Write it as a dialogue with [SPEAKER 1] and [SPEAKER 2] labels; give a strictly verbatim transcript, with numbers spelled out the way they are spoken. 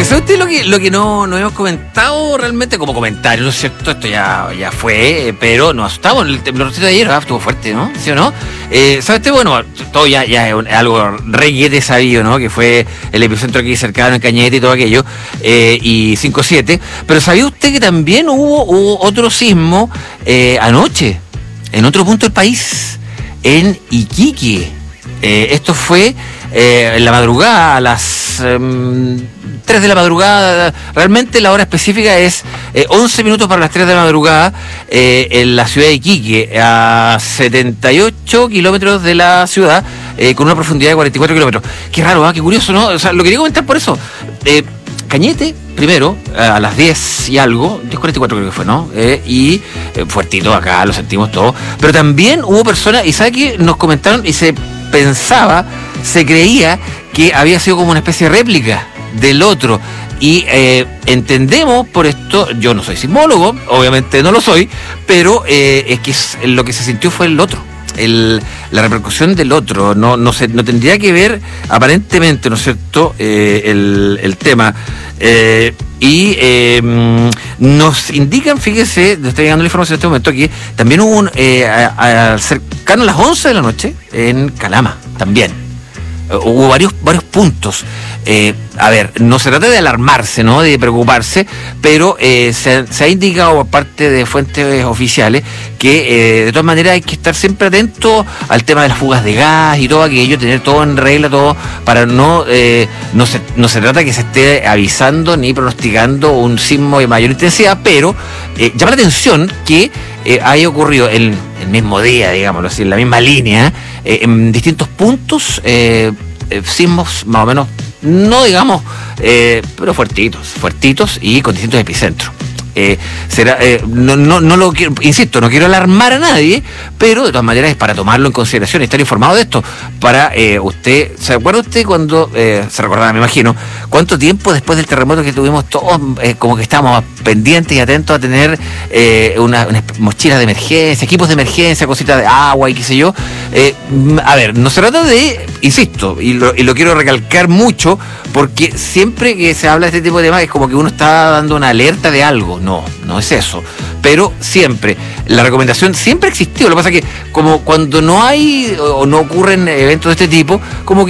[SPEAKER 1] ¿Sabe usted lo que, lo que no, no hemos comentado realmente como comentario, ¿no es cierto? Esto ya, ya fue, pero nos asustamos. El temblorcito de ayer, ah, estuvo fuerte, ¿no? ¿Sí o no? Eh, ¿Sabe usted? Bueno, todo ya, ya es un, algo reguete sabido, ¿no? Que fue el epicentro aquí cercano en Cañete y todo aquello, eh, y cinco siete. Pero ¿sabía usted que también hubo, hubo otro sismo eh, anoche, en otro punto del país, en Iquique? Eh, esto fue eh, en la madrugada, a las um, tres de la madrugada. Realmente la hora específica es eh, once minutos para las tres de la madrugada, eh, en la ciudad de Iquique, a setenta y ocho kilómetros de la ciudad, eh, con una profundidad de cuarenta y cuatro kilómetros. Qué raro, ¿eh? Qué curioso, ¿no? O sea, lo quería comentar por eso. Eh, Cañete, primero, a las diez y algo, diez cuarenta y cuatro creo que fue, ¿no? Eh, y eh, fuertito acá, lo sentimos todo. Pero también hubo personas, y ¿sabe qué? Nos comentaron y se pensaba, se creía que había sido como una especie de réplica del otro. Y eh, entendemos por esto, yo no soy sismólogo, obviamente no lo soy, pero eh, es que es, lo que se sintió fue el otro. El, la repercusión del otro, no, no, se, no tendría que ver aparentemente, ¿no es cierto?, eh, el, el tema. Eh, y eh, nos indican, fíjese, está llegando la información en este momento, que también hubo un, eh, a, a, cercano a las once de la noche en Calama, también. Uh, hubo varios varios puntos. Eh, a ver, no se trata de alarmarse, ¿no?, de preocuparse, pero eh, se, se ha indicado por parte de fuentes oficiales que eh, de todas maneras hay que estar siempre atento al tema de las fugas de gas y todo aquello, tener todo en regla, todo, para no eh, no se no se trata que se esté avisando ni pronosticando un sismo de mayor intensidad, pero eh, llama la atención que eh, haya ocurrido el, el mismo día, digámoslo así, en la misma línea, eh, en distintos puntos, eh, eh, sismos más o menos, no digamos, eh, pero fuertitos, fuertitos y con distintos epicentros. Eh, será, eh, no, no, no lo quiero, insisto, no quiero alarmar a nadie, pero de todas maneras es para tomarlo en consideración, estar informado de esto, para eh, usted, ¿se acuerda usted cuando, eh, se recordaba, me imagino, cuánto tiempo después del terremoto que tuvimos todos, eh, como que estábamos pendientes y atentos a tener eh, una, una mochila de emergencia, equipos de emergencia, cositas de agua y qué sé yo? Eh, a ver, no se trata de, insisto, y lo, y lo quiero recalcar mucho, porque siempre que se habla de este tipo de temas es como que uno está dando una alerta de algo. No, no es eso. Pero siempre, la recomendación siempre existió. Lo que pasa es que como cuando no hay o no ocurren eventos de este tipo, como que